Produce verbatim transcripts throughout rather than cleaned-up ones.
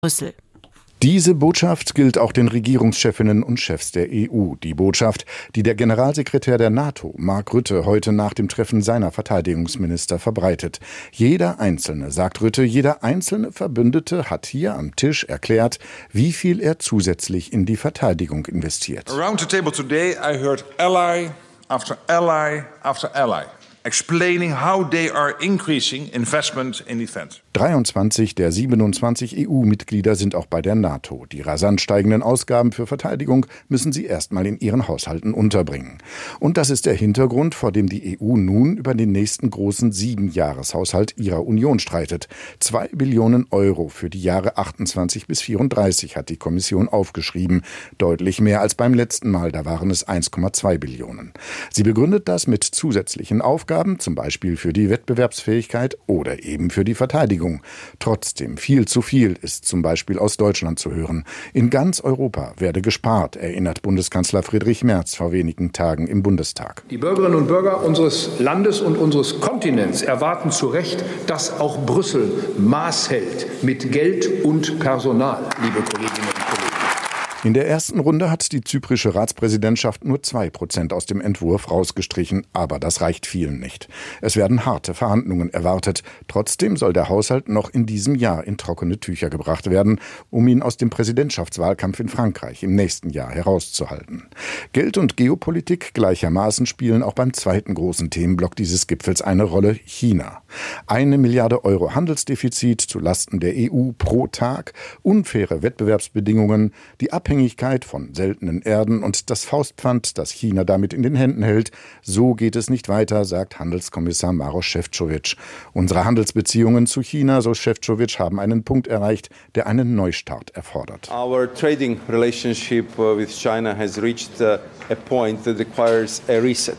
Brüssel. Diese Botschaft gilt auch den Regierungschefinnen und Chefs der E U. Die Botschaft, die der Generalsekretär der NATO, Mark Rutte, heute nach dem Treffen seiner Verteidigungsminister verbreitet. Jeder Einzelne, sagt Rutte, jeder einzelne Verbündete hat hier am Tisch erklärt, wie viel er zusätzlich in die Verteidigung investiert. Around the table today I heard ally after ally after ally explaining how they are increasing investment in defense. dreiundzwanzig der siebenundzwanzig E U-Mitglieder sind auch bei der NATO. Die rasant steigenden Ausgaben für Verteidigung müssen sie erstmal in ihren Haushalten unterbringen. Und das ist der Hintergrund, vor dem die E U nun über den nächsten großen Siebenjahreshaushalt ihrer Union streitet. Zwei Billionen Euro für die Jahre achtundzwanzig bis vierunddreißig hat die Kommission aufgeschrieben. Deutlich mehr als beim letzten Mal, da waren es eins Komma zwei Billionen. Sie begründet das mit zusätzlichen Aufgaben, zum Beispiel für die Wettbewerbsfähigkeit oder eben für die Verteidigung. Trotzdem, viel zu viel ist zum Beispiel aus Deutschland zu hören. In ganz Europa werde gespart, erinnert Bundeskanzler Friedrich Merz vor wenigen Tagen im Bundestag. Die Bürgerinnen und Bürger unseres Landes und unseres Kontinents erwarten zu Recht, dass auch Brüssel Maß hält mit Geld und Personal, liebe Kolleginnen und Kollegen. In der ersten Runde hat die zyprische Ratspräsidentschaft nur zwei Prozent aus dem Entwurf rausgestrichen, aber das reicht vielen nicht. Es werden harte Verhandlungen erwartet. Trotzdem soll der Haushalt noch in diesem Jahr in trockene Tücher gebracht werden, um ihn aus dem Präsidentschaftswahlkampf in Frankreich im nächsten Jahr herauszuhalten. Geld und Geopolitik gleichermaßen spielen auch beim zweiten großen Themenblock dieses Gipfels eine Rolle: China. Eine Milliarde Euro Handelsdefizit zu Lasten der E U pro Tag, unfaire Wettbewerbsbedingungen, die Abhängigkeit Abhängigkeit von seltenen Erden und das Faustpfand, das China damit in den Händen hält. So geht es nicht weiter, sagt Handelskommissar Maroš Šefčovič. Unsere Handelsbeziehungen zu China, so Šefčovič, haben einen Punkt erreicht, der einen Neustart erfordert. Our trading relationship with China has reached a point that requires a reset.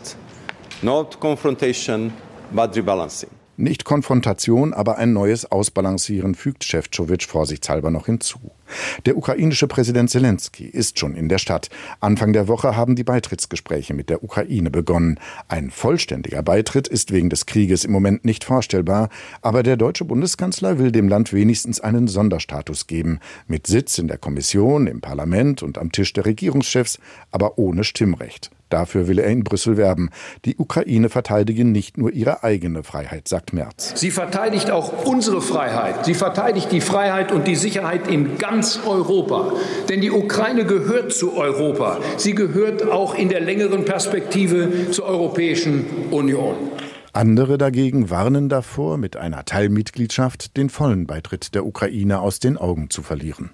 Not confrontation, but rebalancing. Nicht Konfrontation, aber ein neues Ausbalancieren, fügt Šefčovič vorsichtshalber noch hinzu. Der ukrainische Präsident Selenskyj ist schon in der Stadt. Anfang der Woche haben die Beitrittsgespräche mit der Ukraine begonnen. Ein vollständiger Beitritt ist wegen des Krieges im Moment nicht vorstellbar, aber der deutsche Bundeskanzler will dem Land wenigstens einen Sonderstatus geben, mit Sitz in der Kommission, im Parlament und am Tisch der Regierungschefs, aber ohne Stimmrecht. Dafür will er in Brüssel werben. Die Ukraine verteidige nicht nur ihre eigene Freiheit, sagt Merz. Sie verteidigt auch unsere Freiheit. Sie verteidigt die Freiheit und die Sicherheit in ganz Europa. Denn die Ukraine gehört zu Europa. Sie gehört auch in der längeren Perspektive zur Europäischen Union. Andere dagegen warnen davor, mit einer Teilmitgliedschaft den vollen Beitritt der Ukraine aus den Augen zu verlieren.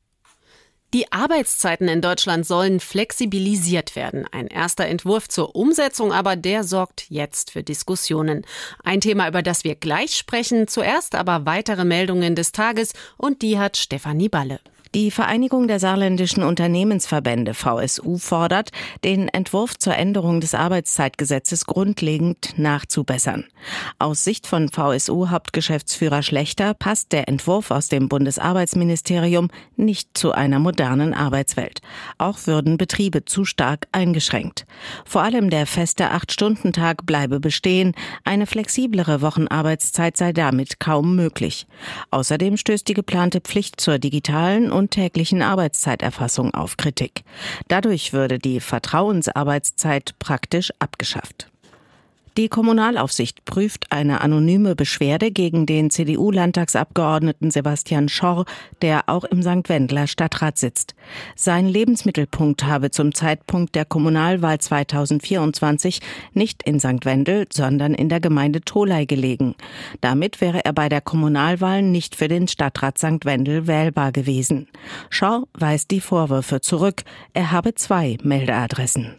Die Arbeitszeiten in Deutschland sollen flexibilisiert werden. Ein erster Entwurf zur Umsetzung, aber der sorgt jetzt für Diskussionen. Ein Thema, über das wir gleich sprechen. Zuerst aber weitere Meldungen des Tages, und die hat Stefanie Balle. Die Vereinigung der saarländischen Unternehmensverbände V S U fordert, den Entwurf zur Änderung des Arbeitszeitgesetzes grundlegend nachzubessern. Aus Sicht von V S U-Hauptgeschäftsführer Schlechter passt der Entwurf aus dem Bundesarbeitsministerium nicht zu einer modernen Arbeitswelt. Auch würden Betriebe zu stark eingeschränkt. Vor allem der feste Acht-Stunden-Tag bleibe bestehen, eine flexiblere Wochenarbeitszeit sei damit kaum möglich. Außerdem stößt die geplante Pflicht zur digitalen und täglichen Arbeitszeiterfassung auf Kritik. Dadurch würde die Vertrauensarbeitszeit praktisch abgeschafft. Die Kommunalaufsicht prüft eine anonyme Beschwerde gegen den C D U-Landtagsabgeordneten Sebastian Schorr, der auch im Sankt Wendler Stadtrat sitzt. Sein Lebensmittelpunkt habe zum Zeitpunkt der Kommunalwahl zweitausendvierundzwanzig nicht in Sankt Wendel, sondern in der Gemeinde Tholey gelegen. Damit wäre er bei der Kommunalwahl nicht für den Stadtrat Sankt Wendel wählbar gewesen. Schorr weist die Vorwürfe zurück. Er habe zwei Meldeadressen.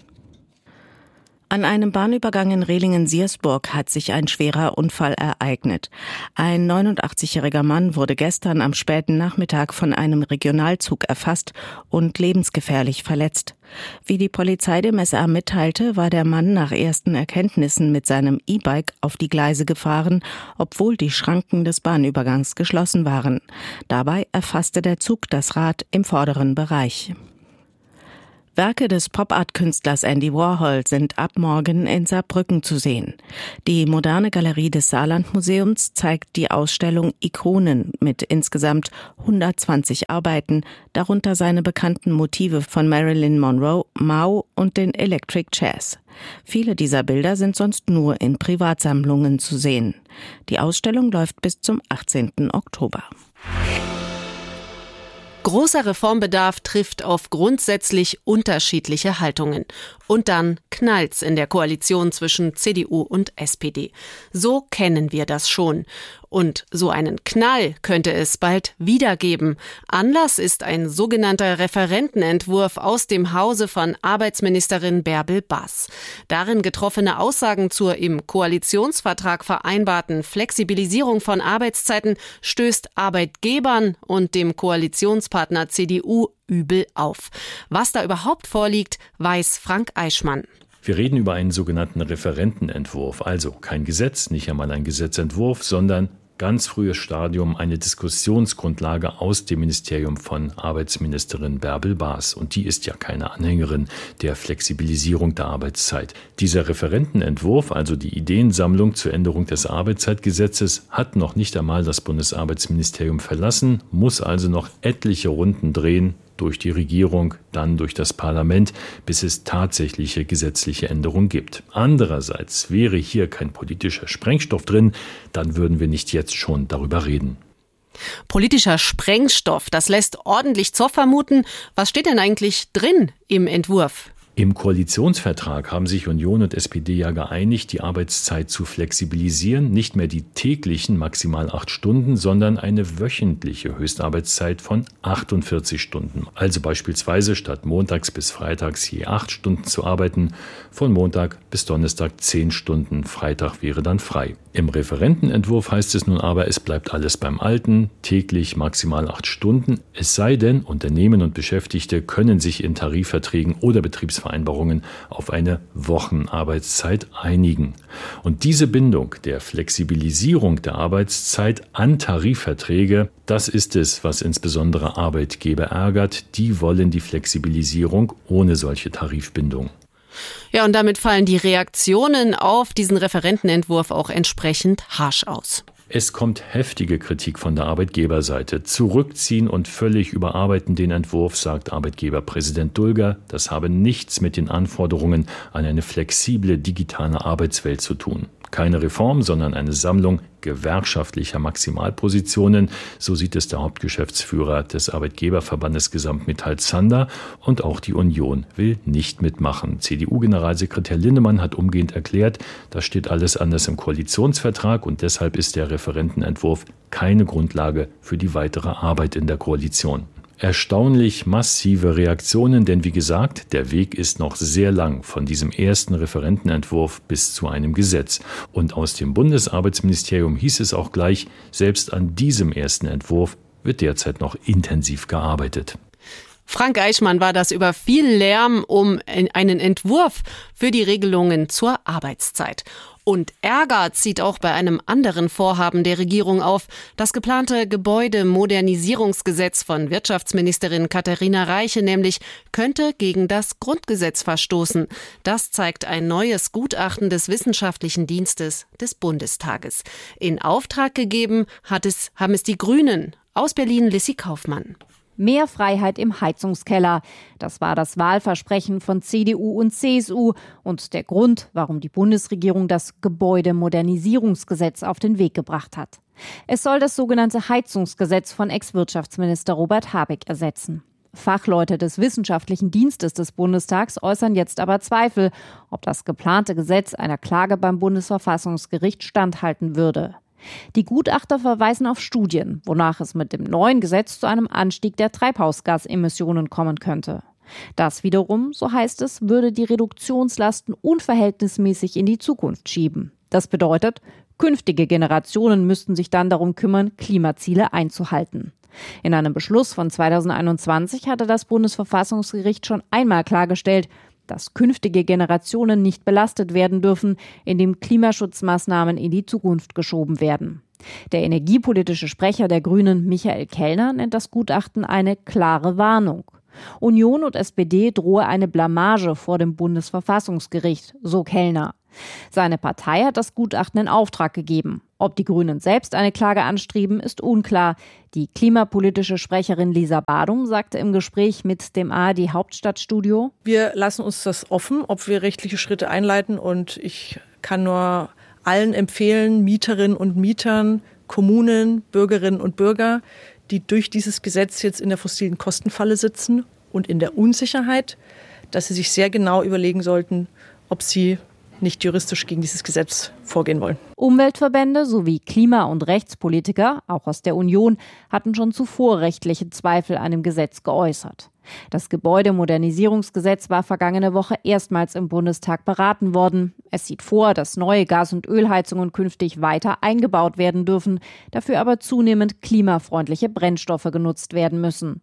An einem Bahnübergang in Rehlingen-Siersburg hat sich ein schwerer Unfall ereignet. Ein neunundachtzigjähriger Mann wurde gestern am späten Nachmittag von einem Regionalzug erfasst und lebensgefährlich verletzt. Wie die Polizei dem S A mitteilte, war der Mann nach ersten Erkenntnissen mit seinem E-Bike auf die Gleise gefahren, obwohl die Schranken des Bahnübergangs geschlossen waren. Dabei erfasste der Zug das Rad im vorderen Bereich. Werke des Pop-Art-Künstlers Andy Warhol sind ab morgen in Saarbrücken zu sehen. Die moderne Galerie des Saarlandmuseums zeigt die Ausstellung Ikonen mit insgesamt hundertzwanzig Arbeiten, darunter seine bekannten Motive von Marilyn Monroe, Mao und den Electric Chairs. Viele dieser Bilder sind sonst nur in Privatsammlungen zu sehen. Die Ausstellung läuft bis zum achtzehnten Oktober. Großer Reformbedarf trifft auf grundsätzlich unterschiedliche Haltungen. Und dann knallt's in der Koalition zwischen C D U und S P D. So kennen wir das schon. Und so einen Knall könnte es bald wieder geben. Anlass ist ein sogenannter Referentenentwurf aus dem Hause von Arbeitsministerin Bärbel Baas. Darin getroffene Aussagen zur im Koalitionsvertrag vereinbarten Flexibilisierung von Arbeitszeiten stößt Arbeitgebern und dem Koalitionspartner C D U übel auf. Was da überhaupt vorliegt, weiß Frank Eichmann. Wir reden über einen sogenannten Referentenentwurf, also kein Gesetz, nicht einmal ein Gesetzentwurf, sondern ganz frühes Stadium, eine Diskussionsgrundlage aus dem Ministerium von Arbeitsministerin Bärbel Baas. Und die ist ja keine Anhängerin der Flexibilisierung der Arbeitszeit. Dieser Referentenentwurf, also die Ideensammlung zur Änderung des Arbeitszeitgesetzes, hat noch nicht einmal das Bundesarbeitsministerium verlassen, muss also noch etliche Runden drehen, durch die Regierung, dann durch das Parlament, bis es tatsächliche gesetzliche Änderungen gibt. Andererseits wäre hier kein politischer Sprengstoff drin, dann würden wir nicht jetzt schon darüber reden. Politischer Sprengstoff, das lässt ordentlich Zoff vermuten. Was steht denn eigentlich drin im Entwurf? Im Koalitionsvertrag haben sich Union und S P D ja geeinigt, die Arbeitszeit zu flexibilisieren. Nicht mehr die täglichen maximal acht Stunden, sondern eine wöchentliche Höchstarbeitszeit von achtundvierzig Stunden. Also beispielsweise statt montags bis freitags je acht Stunden zu arbeiten, von Montag bis Donnerstag zehn Stunden. Freitag wäre dann frei. Im Referentenentwurf heißt es nun aber, es bleibt alles beim Alten, täglich maximal acht Stunden. Es sei denn, Unternehmen und Beschäftigte können sich in Tarifverträgen oder Betriebsvereinbarungen auf eine Wochenarbeitszeit einigen. Und diese Bindung der Flexibilisierung der Arbeitszeit an Tarifverträge, das ist es, was insbesondere Arbeitgeber ärgert. Die wollen die Flexibilisierung ohne solche Tarifbindung. Ja, und damit fallen die Reaktionen auf diesen Referentenentwurf auch entsprechend harsch aus. Es kommt heftige Kritik von der Arbeitgeberseite. Zurückziehen und völlig überarbeiten den Entwurf, sagt Arbeitgeberpräsident Dulger. Das habe nichts mit den Anforderungen an eine flexible digitale Arbeitswelt zu tun. Keine Reform, sondern eine Sammlung gewerkschaftlicher Maximalpositionen. So sieht es der Hauptgeschäftsführer des Arbeitgeberverbandes Gesamtmetall Zander. Und auch die Union will nicht mitmachen. C D U-Generalsekretär Linnemann hat umgehend erklärt, das steht alles anders im Koalitionsvertrag und deshalb ist der Referentenentwurf keine Grundlage für die weitere Arbeit in der Koalition. Erstaunlich massive Reaktionen, denn wie gesagt, der Weg ist noch sehr lang von diesem ersten Referentenentwurf bis zu einem Gesetz. Und aus dem Bundesarbeitsministerium hieß es auch gleich, selbst an diesem ersten Entwurf wird derzeit noch intensiv gearbeitet. Frank Eichmann war das über viel Lärm um einen Entwurf für die Regelungen zur Arbeitszeit. Und Ärger zieht auch bei einem anderen Vorhaben der Regierung auf. Das geplante Gebäudemodernisierungsgesetz von Wirtschaftsministerin Katharina Reiche nämlich könnte gegen das Grundgesetz verstoßen. Das zeigt ein neues Gutachten des Wissenschaftlichen Dienstes des Bundestages. In Auftrag gegeben hat es, haben es die Grünen. Aus Berlin Lissy Kaufmann. Mehr Freiheit im Heizungskeller. Das war das Wahlversprechen von C D U und C S U und der Grund, warum die Bundesregierung das Gebäudemodernisierungsgesetz auf den Weg gebracht hat. Es soll das sogenannte Heizungsgesetz von Ex-Wirtschaftsminister Robert Habeck ersetzen. Fachleute des Wissenschaftlichen Dienstes des Bundestags äußern jetzt aber Zweifel, ob das geplante Gesetz einer Klage beim Bundesverfassungsgericht standhalten würde. Die Gutachter verweisen auf Studien, wonach es mit dem neuen Gesetz zu einem Anstieg der Treibhausgasemissionen kommen könnte. Das wiederum, so heißt es, würde die Reduktionslasten unverhältnismäßig in die Zukunft schieben. Das bedeutet, künftige Generationen müssten sich dann darum kümmern, Klimaziele einzuhalten. In einem Beschluss von zweitausendeinundzwanzig hatte das Bundesverfassungsgericht schon einmal klargestellt, dass künftige Generationen nicht belastet werden dürfen, indem Klimaschutzmaßnahmen in die Zukunft geschoben werden. Der energiepolitische Sprecher der Grünen, Michael Kellner, nennt das Gutachten eine klare Warnung. Union und S P D drohe eine Blamage vor dem Bundesverfassungsgericht, so Kellner. Seine Partei hat das Gutachten in Auftrag gegeben. Ob die Grünen selbst eine Klage anstreben, ist unklar. Die klimapolitische Sprecherin Lisa Badum sagte im Gespräch mit dem A R D-Hauptstadtstudio: Wir lassen uns das offen, ob wir rechtliche Schritte einleiten. Und ich kann nur allen empfehlen, Mieterinnen und Mietern, Kommunen, Bürgerinnen und Bürger, die durch dieses Gesetz jetzt in der fossilen Kostenfalle sitzen und in der Unsicherheit, dass sie sich sehr genau überlegen sollten, ob sie nicht juristisch gegen dieses Gesetz vorgehen wollen. Umweltverbände sowie Klima- und Rechtspolitiker, auch aus der Union, hatten schon zuvor rechtliche Zweifel an dem Gesetz geäußert. Das Gebäudemodernisierungsgesetz war vergangene Woche erstmals im Bundestag beraten worden. Es sieht vor, dass neue Gas- und Ölheizungen künftig weiter eingebaut werden dürfen, dafür aber zunehmend klimafreundliche Brennstoffe genutzt werden müssen.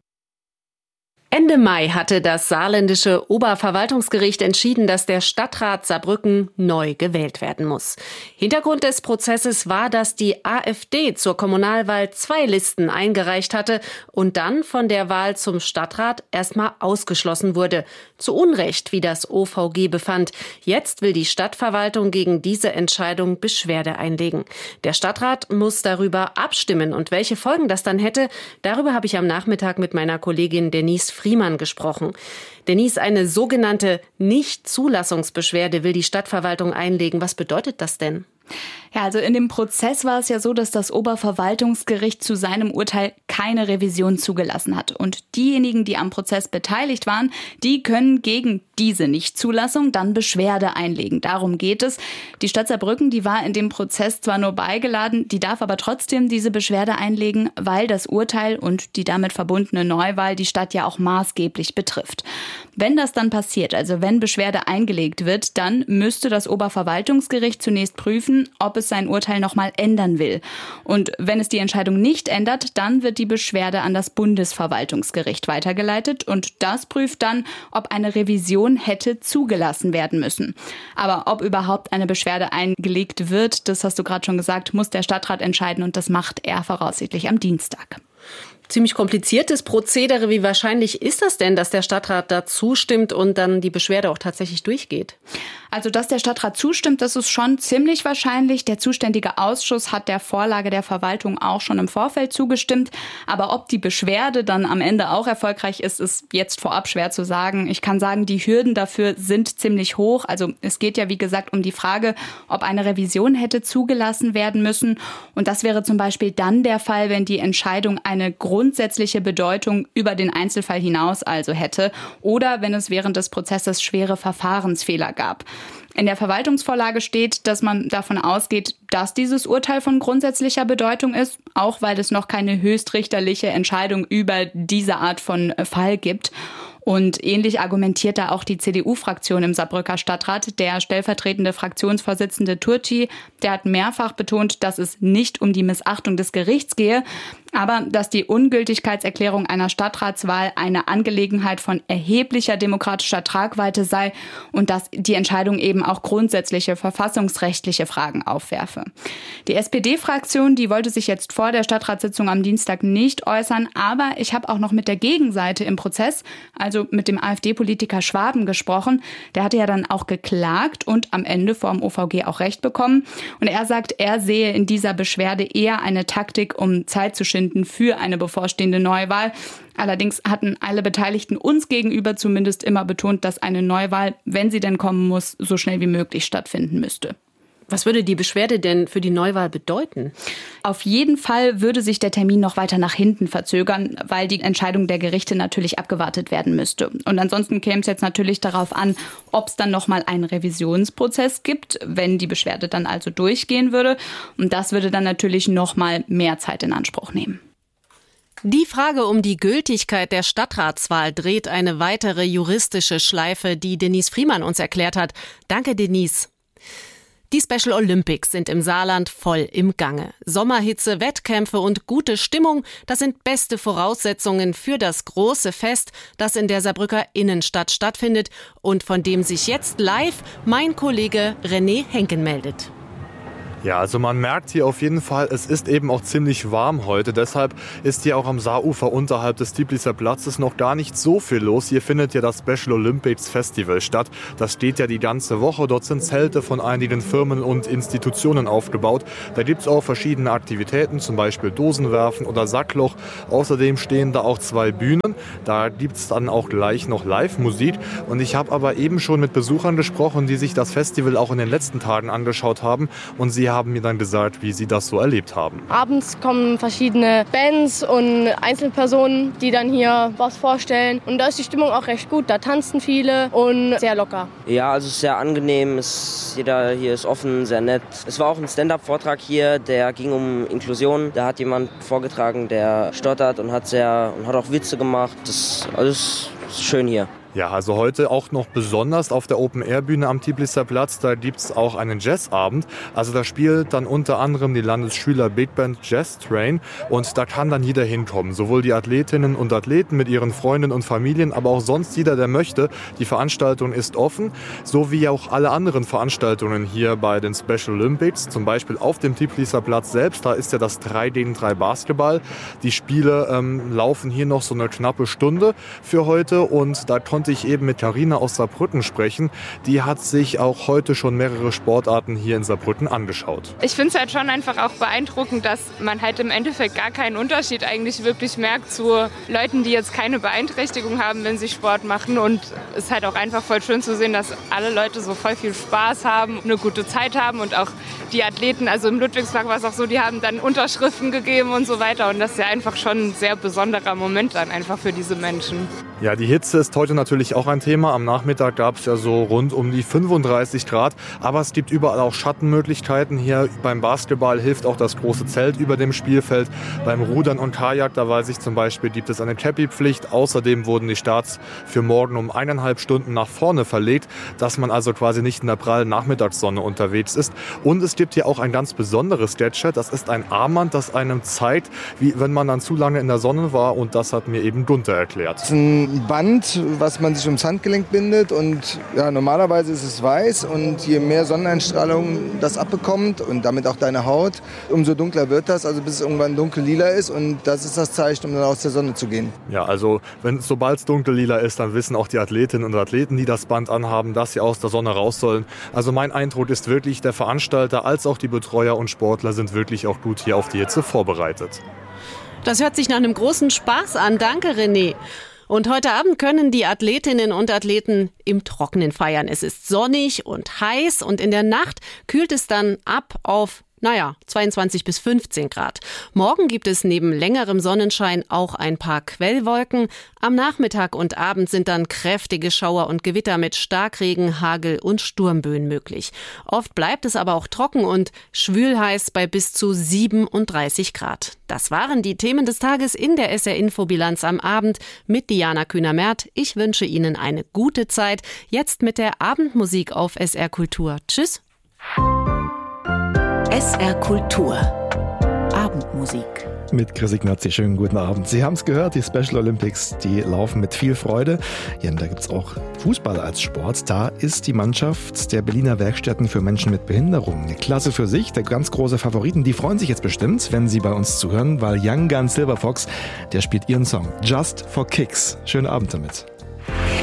Ende Mai hatte das saarländische Oberverwaltungsgericht entschieden, dass der Stadtrat Saarbrücken neu gewählt werden muss. Hintergrund des Prozesses war, dass die AfD zur Kommunalwahl zwei Listen eingereicht hatte und dann von der Wahl zum Stadtrat erstmal ausgeschlossen wurde. Zu Unrecht, wie das O V G befand. Jetzt will die Stadtverwaltung gegen diese Entscheidung Beschwerde einlegen. Der Stadtrat muss darüber abstimmen und welche Folgen das dann hätte, darüber habe ich am Nachmittag mit meiner Kollegin Denise Friemann gesprochen. Denise, eine sogenannte Nichtzulassungsbeschwerde will die Stadtverwaltung einlegen. Was bedeutet das denn? Ja, also in dem Prozess war es ja so, dass das Oberverwaltungsgericht zu seinem Urteil keine Revision zugelassen hat. Und diejenigen, die am Prozess beteiligt waren, die können gegen diese Nichtzulassung dann Beschwerde einlegen. Darum geht es. Die Stadt Saarbrücken, die war in dem Prozess zwar nur beigeladen, die darf aber trotzdem diese Beschwerde einlegen, weil das Urteil und die damit verbundene Neuwahl die Stadt ja auch maßgeblich betrifft. Wenn das dann passiert, also wenn Beschwerde eingelegt wird, dann müsste das Oberverwaltungsgericht zunächst prüfen, ob es sein Urteil nochmal ändern will. Und wenn es die Entscheidung nicht ändert, dann wird die Beschwerde an das Bundesverwaltungsgericht weitergeleitet und das prüft dann, ob eine Revision hätte zugelassen werden müssen. Aber ob überhaupt eine Beschwerde eingelegt wird, das hast du gerade schon gesagt, muss der Stadtrat entscheiden und das macht er voraussichtlich am Dienstag. Ziemlich kompliziertes Prozedere. Wie wahrscheinlich ist das denn, dass der Stadtrat da zustimmt und dann die Beschwerde auch tatsächlich durchgeht? Also, dass der Stadtrat zustimmt, das ist schon ziemlich wahrscheinlich. Der zuständige Ausschuss hat der Vorlage der Verwaltung auch schon im Vorfeld zugestimmt. Aber ob die Beschwerde dann am Ende auch erfolgreich ist, ist jetzt vorab schwer zu sagen. Ich kann sagen, die Hürden dafür sind ziemlich hoch. Also es geht ja, wie gesagt, um die Frage, ob eine Revision hätte zugelassen werden müssen. Und das wäre zum Beispiel dann der Fall, wenn die Entscheidung eine grundsätzliche Bedeutung über den Einzelfall hinaus also hätte oder wenn es während des Prozesses schwere Verfahrensfehler gab. In der Verwaltungsvorlage steht, dass man davon ausgeht, dass dieses Urteil von grundsätzlicher Bedeutung ist, auch weil es noch keine höchstrichterliche Entscheidung über diese Art von Fall gibt. Und ähnlich argumentiert da auch die C D U-Fraktion im Saarbrücker Stadtrat. Der stellvertretende Fraktionsvorsitzende Turci, der hat mehrfach betont, dass es nicht um die Missachtung des Gerichts gehe, aber dass die Ungültigkeitserklärung einer Stadtratswahl eine Angelegenheit von erheblicher demokratischer Tragweite sei und dass die Entscheidung eben auch grundsätzliche verfassungsrechtliche Fragen aufwerfe. Die S P D-Fraktion, die wollte sich jetzt vor der Stadtratssitzung am Dienstag nicht äußern, aber ich habe auch noch mit der Gegenseite im Prozess, also mit dem AfD-Politiker Schwaben gesprochen. Der hatte ja dann auch geklagt und am Ende vor dem O V G auch Recht bekommen. Und er sagt, er sehe in dieser Beschwerde eher eine Taktik, um Zeit zu schinden für eine bevorstehende Neuwahl. Allerdings hatten alle Beteiligten uns gegenüber zumindest immer betont, dass eine Neuwahl, wenn sie denn kommen muss, so schnell wie möglich stattfinden müsste. Was würde die Beschwerde denn für die Neuwahl bedeuten? Auf jeden Fall würde sich der Termin noch weiter nach hinten verzögern, weil die Entscheidung der Gerichte natürlich abgewartet werden müsste. Und ansonsten käme es jetzt natürlich darauf an, ob es dann noch mal einen Revisionsprozess gibt, wenn die Beschwerde dann also durchgehen würde. Und das würde dann natürlich noch mal mehr Zeit in Anspruch nehmen. Die Frage um die Gültigkeit der Stadtratswahl dreht eine weitere juristische Schleife, die Denise Friemann uns erklärt hat. Danke, Denise. Die Special Olympics sind im Saarland voll im Gange. Sommerhitze, Wettkämpfe und gute Stimmung, das sind beste Voraussetzungen für das große Fest, das in der Saarbrücker Innenstadt stattfindet und von dem sich jetzt live mein Kollege René Henken meldet. Ja, also man merkt hier auf jeden Fall, es ist eben auch ziemlich warm heute. Deshalb ist hier auch am Saarufer unterhalb des Tieplicer Platzes noch gar nicht so viel los. Hier findet ja das Special Olympics Festival statt. Das steht ja die ganze Woche. Dort sind Zelte von einigen Firmen und Institutionen aufgebaut. Da gibt es auch verschiedene Aktivitäten, zum Beispiel Dosenwerfen oder Sackloch. Außerdem stehen da auch zwei Bühnen. Da gibt es dann auch gleich noch Live-Musik. Und ich habe aber eben schon mit Besuchern gesprochen, die sich das Festival auch in den letzten Tagen angeschaut haben. Und sie haben mir dann gesagt, wie sie das so erlebt haben. Abends kommen verschiedene Bands und Einzelpersonen, die dann hier was vorstellen. Und da ist die Stimmung auch recht gut. Da tanzen viele und sehr locker. Ja, also es ist sehr angenehm. Es, jeder hier ist offen, sehr nett. Es war auch ein Stand-up-Vortrag hier, der ging um Inklusion. Da hat jemand vorgetragen, der stottert und hat sehr und hat auch Witze gemacht. Das, also es ist schön hier. Ja, also heute auch noch besonders auf der Open-Air-Bühne am Tieplicer Platz, da gibt's auch einen Jazzabend. Also da spielt dann unter anderem die Landesschüler Big Band Jazz Train und da kann dann jeder hinkommen. Sowohl die Athletinnen und Athleten mit ihren Freunden und Familien, aber auch sonst jeder, der möchte. Die Veranstaltung ist offen, so wie auch alle anderen Veranstaltungen hier bei den Special Olympics. Zum Beispiel auf dem Tieplicer Platz selbst, da ist ja das drei gegen drei Basketball. Die Spiele ähm, laufen hier noch so eine knappe Stunde für heute und da konnte ich eben mit Carina aus Saarbrücken sprechen. Die hat sich auch heute schon mehrere Sportarten hier in Saarbrücken angeschaut. Ich finde es halt schon einfach auch beeindruckend, dass man halt im Endeffekt gar keinen Unterschied eigentlich wirklich merkt zu Leuten, die jetzt keine Beeinträchtigung haben, wenn sie Sport machen. Und es ist halt auch einfach voll schön zu sehen, dass alle Leute so voll viel Spaß haben, eine gute Zeit haben und auch die Athleten, also im Ludwigspark war es auch so, die haben dann Unterschriften gegeben und so weiter. Und das ist ja einfach schon ein sehr besonderer Moment dann einfach für diese Menschen. Ja, die Hitze ist heute natürlich auch ein Thema. Am Nachmittag gab es ja so rund um die fünfunddreißig Grad. Aber es gibt überall auch Schattenmöglichkeiten. Hier beim Basketball hilft auch das große Zelt über dem Spielfeld. Beim Rudern und Kajak, da weiß ich zum Beispiel, gibt es eine Cappy-Pflicht. Außerdem wurden die Starts für morgen um eineinhalb Stunden nach vorne verlegt, dass man also quasi nicht in der prallen Nachmittagssonne unterwegs ist. Und es gibt hier auch ein ganz besonderes Gadget. Das ist ein Armband, das einem zeigt, wie wenn man dann zu lange in der Sonne war. Und das hat mir eben Gunther erklärt. Das ist ein Band, was man sich ums Handgelenk bindet. Und ja, normalerweise ist es weiß. Und je mehr Sonneneinstrahlung das abbekommt und damit auch deine Haut, umso dunkler wird das. Also bis es irgendwann dunkel-lila ist. Und das ist das Zeichen, um dann aus der Sonne zu gehen. Ja, also wenn sobald es dunkel-lila ist, dann wissen auch die Athletinnen und Athleten, die das Band anhaben, dass sie aus der Sonne raus sollen. Also mein Eindruck ist wirklich, der Veranstalter als auch die Betreuer und Sportler sind wirklich auch gut hier auf die Hitze vorbereitet. Das hört sich nach einem großen Spaß an. Danke, René. Und heute Abend können die Athletinnen und Athleten im Trockenen feiern. Es ist sonnig und heiß und in der Nacht kühlt es dann ab auf Naja, zweiundzwanzig bis fünfzehn Grad. Morgen gibt es neben längerem Sonnenschein auch ein paar Quellwolken. Am Nachmittag und Abend sind dann kräftige Schauer und Gewitter mit Starkregen, Hagel und Sturmböen möglich. Oft bleibt es aber auch trocken und schwülheiß bei bis zu siebenunddreißig Grad. Das waren die Themen des Tages in der S R-Infobilanz am Abend mit Diana Kühner-Merth. Ich wünsche Ihnen eine gute Zeit. Jetzt mit der Abendmusik auf S R Kultur. Tschüss. S R Kultur. Abendmusik. Mit Chris Ignazzi, schönen guten Abend. Sie haben es gehört, die Special Olympics, die laufen mit viel Freude. Ja, und da gibt es auch Fußball als Sport. Da ist die Mannschaft der Berliner Werkstätten für Menschen mit Behinderung eine Klasse für sich. Der ganz große Favoriten, die freuen sich jetzt bestimmt, wenn sie bei uns zuhören, weil Young Gun Silver Fox, der spielt ihren Song Just for Kicks. Schönen Abend damit.